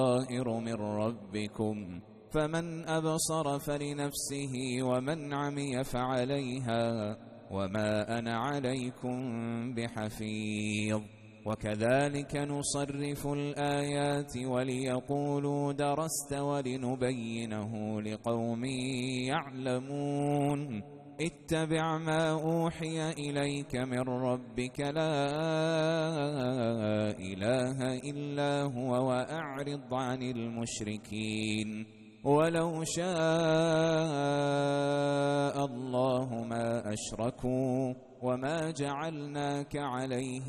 بصائر من ربكم فمن أبصر فلنفسه ومن عمي فعليها وما أنا عليكم بحفيظ. وكذلك نصرف الآيات وليقولوا درست ولنبينه لقوم يعلمون. اتبع ما أوحي إليك من ربك لا إله إلا هو وأعرض عن المشركين. ولو شاء الله ما أشركوا وما جعلناك عليهم